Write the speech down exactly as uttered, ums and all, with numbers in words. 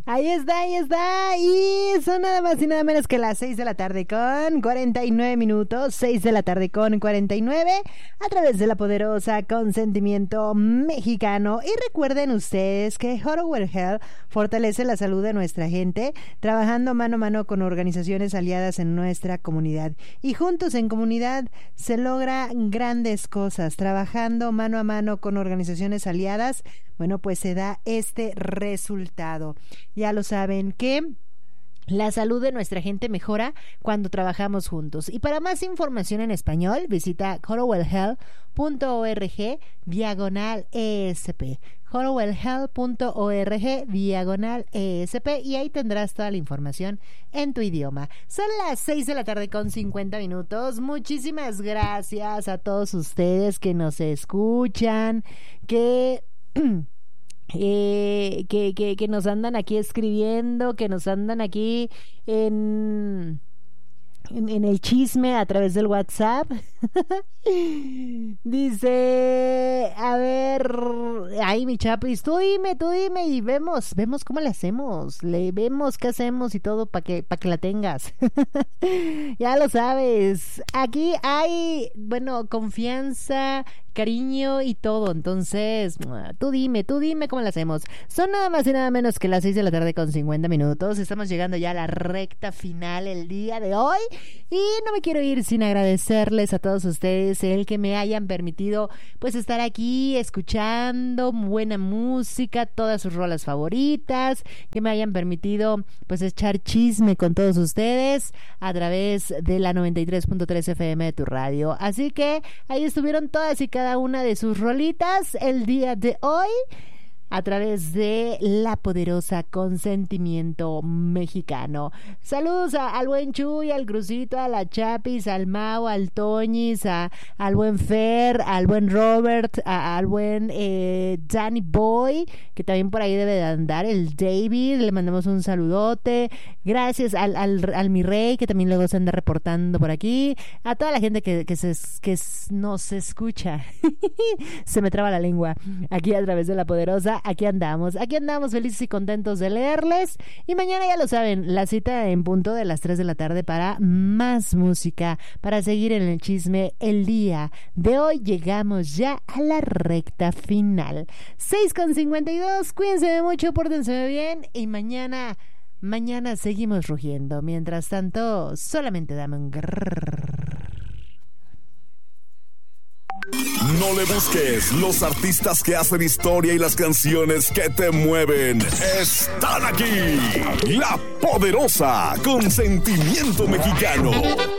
Ahí está, ahí está. Y son nada más y nada menos que las seis de la tarde con cuarenta y nueve minutos. seis de la tarde con cuarenta y nueve. A través de la poderosa Consentimiento Mexicano. Y recuerden ustedes que Horowell Health fortalece la salud de nuestra gente, trabajando mano a mano con organizaciones aliadas en nuestra comunidad. Y juntos en comunidad se logra grandes cosas. Trabajando mano a mano con organizaciones aliadas, bueno, pues se da este resultado. Ya lo saben que la salud de nuestra gente mejora cuando trabajamos juntos. Y para más información en español, visita horowellhealth punto org diagonal ESP. horowellhealth punto org diagonal ESP, y ahí tendrás toda la información en tu idioma. Son las seis de la tarde con cincuenta minutos. Muchísimas gracias a todos ustedes que nos escuchan, que... Eh, que, que, que nos andan aquí escribiendo, que nos andan aquí en, en, en el chisme a través del WhatsApp. Dice, a ver, ay, mi Chapis, tú dime, tú dime y vemos, vemos cómo le hacemos, le vemos qué hacemos y todo para que, para que la tengas. Ya lo sabes, aquí hay, bueno, confianza, cariño y todo, entonces tú dime, tú dime cómo lo hacemos. Son nada más y nada menos que las seis de la tarde con cincuenta minutos. Estamos llegando ya a la recta final el día de hoy y no me quiero ir sin agradecerles a todos ustedes el que me hayan permitido pues estar aquí escuchando buena música, todas sus rolas favoritas, que me hayan permitido pues echar chisme con todos ustedes a través de la noventa y tres punto tres F M de tu radio. Así que ahí estuvieron todas y cada una de sus rolitas el día de hoy a través de la poderosa Consentimiento Mexicano. Saludos a, al buen Chuy, al Crucito, a la Chapis, al Mau, al Toñis, a, al buen Fer, al buen Robert, a, al buen eh, Danny Boy, que también por ahí debe de andar, el David, le mandamos un saludote. Gracias al, al, al mi rey, que también luego se anda reportando por aquí. A toda la gente que, que, se, que nos escucha. Se me traba la lengua aquí a través de la poderosa. Aquí andamos, aquí andamos felices y contentos de leerles. Y mañana ya lo saben, la cita en punto de las tres de la tarde para más música, para seguir en el chisme el día de hoy. Llegamos ya a la recta final. seis con cincuenta y dos, cuídense mucho, pórtense bien y mañana, mañana seguimos rugiendo. Mientras tanto, solamente dame un grrr. No le busques, los artistas que hacen historia y las canciones que te mueven están aquí. La poderosa Consentimiento Mexicano.